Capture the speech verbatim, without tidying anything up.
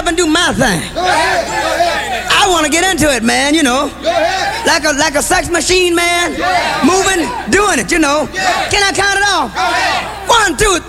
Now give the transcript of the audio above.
up and do my thing. Go ahead. Go ahead. I want to get into it, man, you know. Go ahead. Like a like a sex machine, man. Moving, doing it, you know. Can I count it off? Go ahead. One, two,